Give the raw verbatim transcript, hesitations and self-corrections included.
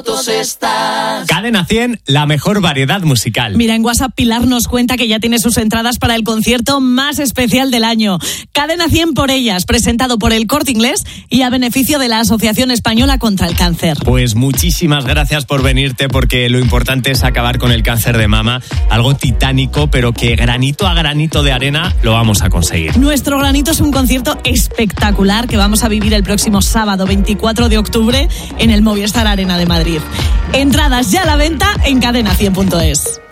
fotos estás. Cadena cien, la mejor variedad musical. Mira, en WhatsApp Pilar nos cuenta que ya tiene sus entradas para el concierto más especial del año. Cadena cien por ellas, presentado por el Corte Inglés y a beneficio de la Asociación Española contra el Cáncer. Pues muchísimas gracias por venirte, porque lo importante es acabar con el cáncer de mama, algo titánico, pero que granito a granito de arena lo vamos a conseguir. Nuestro granito es un concierto espectacular que vamos a vivir el próximo sábado veinticuatro de octubre en el Movistar Arena de Madrid. Entradas ya a la venta en cadena cien punto es.